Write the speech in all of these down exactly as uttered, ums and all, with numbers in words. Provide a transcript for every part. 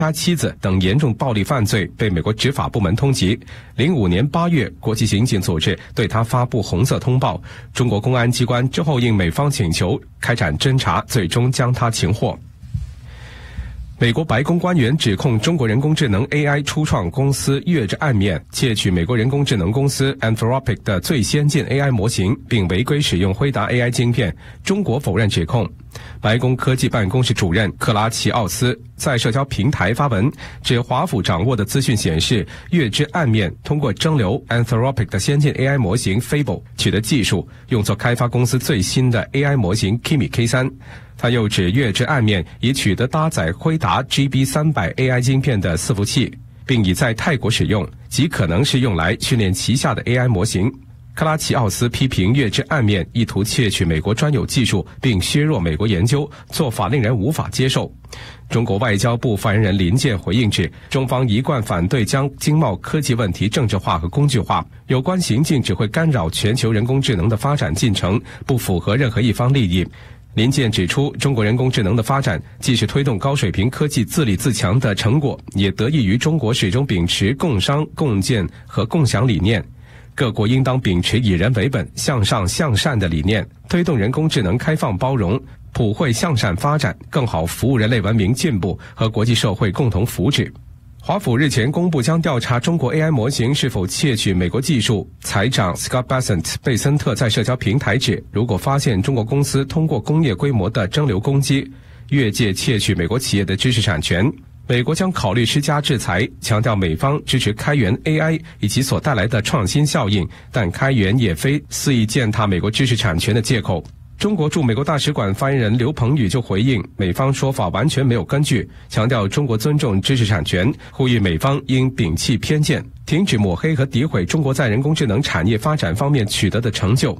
他妻子等严重暴力犯罪被美国执法部门通缉。零五年八月，国际刑警组织对他发布红色通报，中国公安机关之后应美方请求开展侦查，最终将他擒获。美国白宫官员指控中国人工智能 A I 初创公司月之暗面窃取美国人工智能公司 Anthropic 的最先进 A I 模型，并违规使用辉达 A I 晶片。中国否认指控。白宫科技办公室主任克拉奇奥斯在社交平台发文，指华府掌握的资讯显示，月之暗面通过蒸馏 Anthropic 的先进 A I 模型 Fable 取得技术，用作开发公司最新的 A I 模型 Kimi K 三。他又指月之暗面已取得搭载辉达 G B 三百 A I 晶片的伺服器，并已在泰国使用，极可能是用来训练旗下的 A I 模型。克拉奇奥斯批评月之暗面意图窃取美国专有技术，并削弱美国研究，做法令人无法接受。中国外交部发言人林健回应指，中方一贯反对将经贸科技问题政治化和工具化，有关行径只会干扰全球人工智能的发展进程，不符合任何一方利益。林健指出，中国人工智能的发展既是推动高水平科技自立自强的成果，也得益于中国始终秉持共商、共建和共享理念。各国应当秉持以人为本、向上向善的理念，推动人工智能开放包容、普惠向善发展，更好服务人类文明进步和国际社会共同福祉。华府日前公布将调查中国 A I 模型是否窃取美国技术。财长 Scott Bessent 贝森特在社交平台指，如果发现中国公司通过工业规模的蒸馏攻击越界窃取美国企业的知识产权，美国将考虑施加制裁，强调美方支持开源 A I 以及所带来的创新效应，但开源也非肆意践踏美国知识产权的借口。中国驻美国大使馆发言人刘鹏宇就回应，美方说法完全没有根据，强调中国尊重知识产权，呼吁美方应摒弃偏见，停止抹黑和诋毁中国在人工智能产业发展方面取得的成就。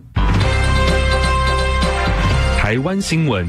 台湾新闻。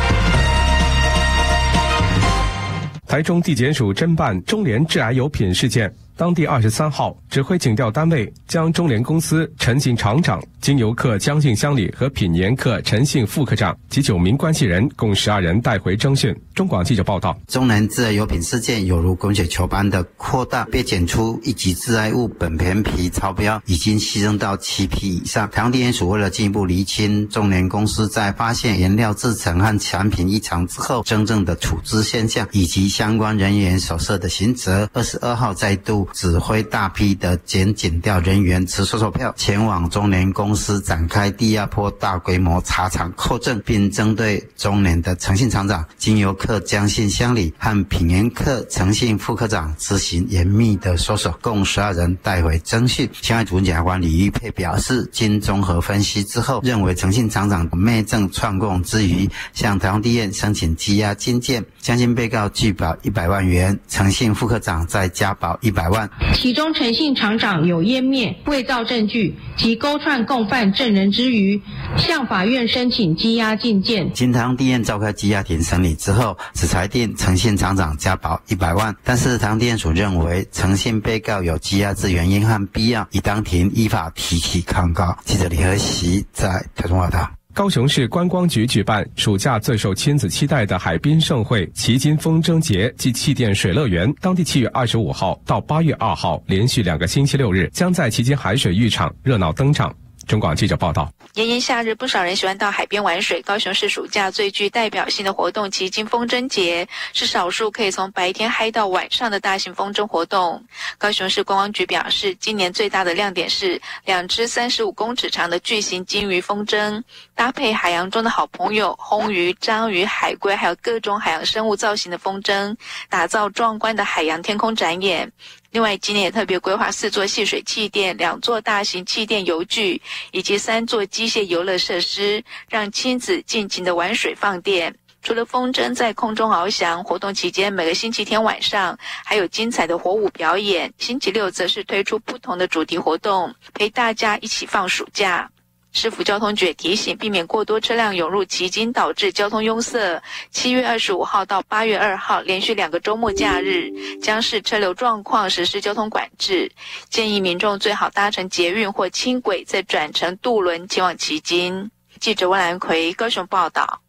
台中地检署侦办中联致癌油品事件，当地二十三号指挥警调单位将中联公司陈姓厂长、经油客江姓乡里和品盐客陈姓副科长及九名关系人共十二人带回侦讯。中广记者报道， 中联致癌油品事件有如滚雪球般的扩大，被检出一级致癌物苯偏铍超标，已经牺牲到七批以上。台中地检署为了进一步厘清中联公司在发现原料制成和产品异常之后真正的处置现象，以及相关人员所涉的刑责，二十二号再度指挥大批的检警调人员持搜索票前往中联公司展开第二波大规模查厂扣证，并针对中联的陈姓厂长、经油客江姓乡里和品盐客陈姓副科长执行严密的搜索，共十二人带回侦讯。前主任检察官李玉佩表示，经综合分析之后，认为陈姓厂长昧证串供之余，向台中地院申请羁押禁见，江姓被告拒保一百万元，陈姓副科长再加保一百万。 其中陈姓厂长有湮灭、伪造证据及勾串共犯证人之余，向法院申请羁押禁见。 经台中地院召开羁押庭审理之后，只裁定陈姓厂长加保一百万，但是台中地院署认为陈姓被告有羁押之原因和必要，已当庭依法提起抗告。记者李和习在台中报道。 高雄市观光局举办暑假最受亲子期待的海滨盛会旗津风筝节暨气垫水乐园，当地七月二十五号到八月二号连续两个星期六日将在旗津海水浴场热闹登场。中广记者报道， 炎炎夏日，不少人喜欢到海边玩水。高雄市暑假最具代表性的活动旗津风筝节，是少数可以从白天嗨到晚上的大型风筝活动。高雄市观光局表示，今年最大的亮点是两只三十五公尺长的巨型金鱼风筝，搭配海洋中的好朋友红鱼、章鱼、海龟，还有各种海洋生物造型的风筝，打造壮观的海洋天空展演。另外，今年也特别规划四座戏水气垫、两座大型气垫游具以及三座机械游乐设施，让亲子尽情的玩水放电。除了风筝在空中翱翔，活动期间每个星期天晚上还有精彩的火舞表演，星期六则是推出不同的主题活动，陪大家一起放暑假。市府交通局提醒，避免过多车辆涌入旗津，导致交通拥塞。七月二十五号到八月二号连续两个周末假日，将视车流状况实施交通管制，建议民众最好搭乘捷运或轻轨，再转乘渡轮前往旗津。记者温兰奎高雄报道。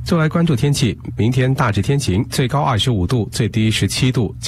再来关注天气，明天大致天晴，最高二十五度，最低十七度。